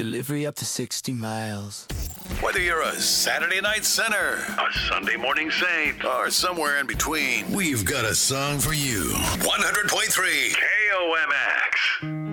Delivery up to 60 miles. Whether you're a Saturday night sinner, a Sunday morning saint, or somewhere in between, we've got a song for you. 100.3 KOMX.